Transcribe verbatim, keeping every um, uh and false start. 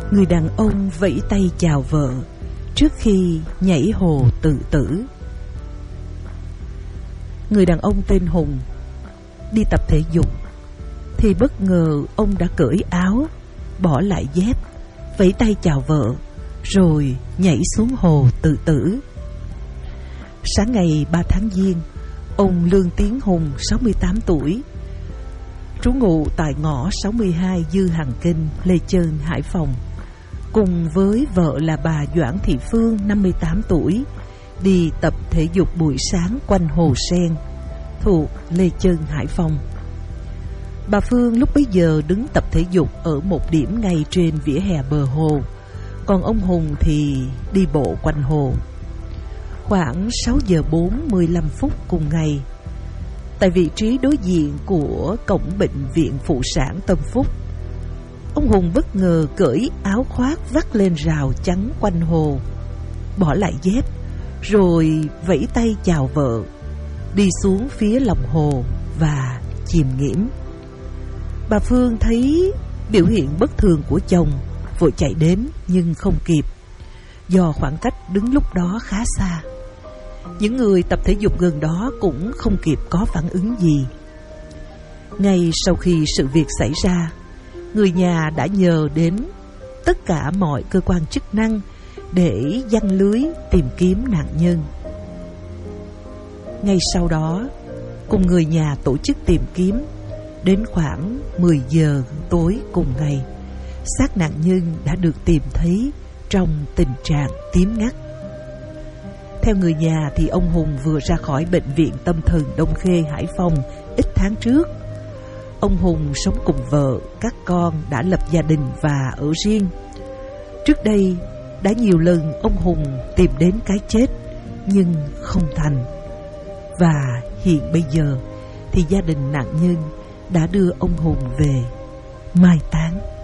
Người đàn ông vẫy tay chào vợ trước khi nhảy hồ tự tử. Người đàn ông tên Hùng đi tập thể dục thì bất ngờ ông đã cởi áo, bỏ lại dép, vẫy tay chào vợ rồi nhảy xuống hồ tự tử. Sáng ngày ba tháng Giêng, ông Lương Tiến Hùng, sáu mươi tám tuổi, trú ngụ tại ngõ sáu mươi hai Dư Hằng Kinh, Lê Chân, Hải Phòng, cùng với vợ là bà Doãn Thị Phương, năm mươi tám tuổi, đi tập thể dục buổi sáng quanh hồ Sen thuộc Lê Chân, Hải Phòng. Bà Phương lúc bấy giờ đứng tập thể dục ở một điểm ngay trên vỉa hè bờ hồ, còn ông Hùng thì đi bộ quanh hồ. Khoảng sáu giờ bốn mươi lăm phút cùng ngày, tại vị trí đối diện của cổng bệnh viện phụ sản Tâm Phúc, ông Hùng bất ngờ cởi áo khoác vắt lên rào chắn quanh hồ, bỏ lại dép, rồi vẫy tay chào vợ, đi xuống phía lòng hồ và chìm nghiễm. Bà Phương thấy biểu hiện bất thường của chồng, vội chạy đến nhưng không kịp, do khoảng cách đứng lúc đó khá xa. Những người tập thể dục gần đó cũng không kịp có phản ứng gì. Ngay sau khi sự việc xảy ra, người nhà đã nhờ đến tất cả mọi cơ quan chức năng để giăng lưới tìm kiếm nạn nhân. Ngay sau đó, cùng người nhà tổ chức tìm kiếm. Đến khoảng mười giờ tối cùng ngày, xác nạn nhân đã được tìm thấy trong tình trạng tím ngắt. Theo người nhà thì ông Hùng vừa ra khỏi bệnh viện tâm thần Đông Khê, Hải Phòng ít tháng trước. Ông Hùng sống cùng vợ, các con, đã lập gia đình và ở riêng. Trước đây đã nhiều lần ông Hùng tìm đến cái chết nhưng không thành. Và hiện bây giờ thì gia đình nạn nhân đã đưa ông Hùng về mai táng.